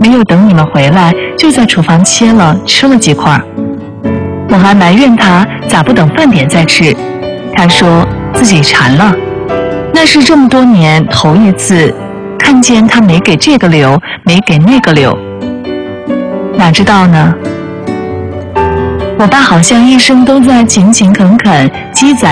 没有等你们回来，就在厨房切了吃了几块。我还埋怨他咋不等饭点再吃，他说自己馋了，那是这么多年头一次看见他没给这个留，没给那个留。哪知道呢？我爸好像一生都在勤勤恳恳积攒